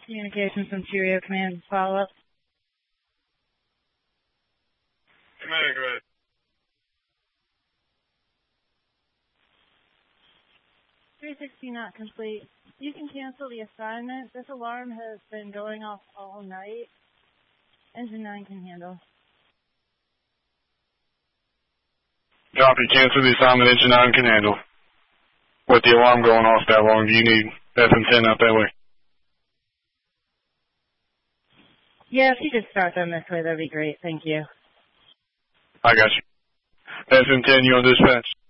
Communications from Cheerio Command. Follow-up. Commander, go ahead. .360 not complete. You can cancel the assignment. This alarm has been going off all night. Engine 9 can handle. Copy. Cancel the assignment. Engine 9 can handle. With the alarm going off that long, do you need FM10 out that way? Yeah, if you could start them this way, that'd be great. Thank you. I got you. FM10, you on dispatch.